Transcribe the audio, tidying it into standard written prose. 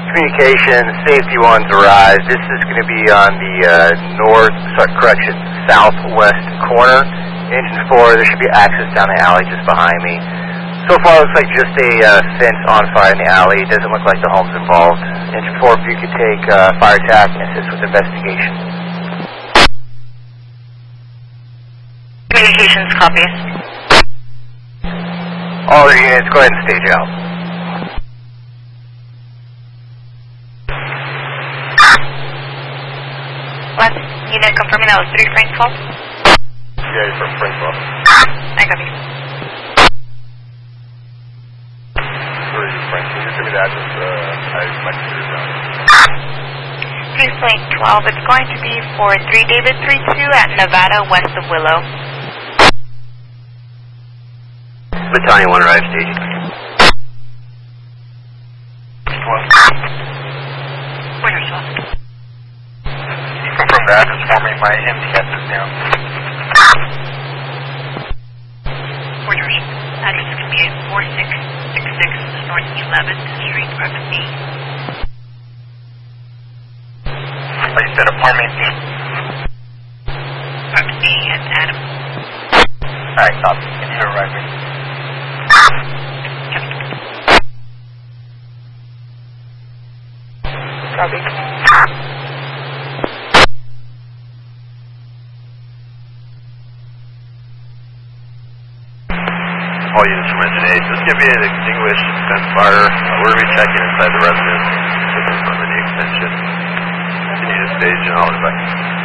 Communication, safety one's arrived. This is going to be on the southwest corner. Engine 4, there should be access down the alley just behind me. So far, it looks like just a fence on fire in the alley. It doesn't look like the home's involved. Engine 4, if you could take fire attack and assist with investigation. Communications, copy. All the units, go ahead and stage out. Last unit confirming that was 3 Frank 12. Yeah, from Frank 12. I copy. Where are you, Frank? Can you just give me the address? My computer's down. 3 Frank 12, it's going to be for 3 David 32 at Nevada west of Willow. Battalion 1 arrives, staging. 12. Where's 12? Confirm the address for me. My handicap is down. Where's address can be 4666 North 11th Street, apartment B. Oh, you said apartment B? Apartment B and Adam. Alright, copy. Can you arrive me? Copy. All units from Engine 8, just give me an extinguished fence fire. We're going to be checking inside the residence, looking for the extension. Continue to stage and I'll be back.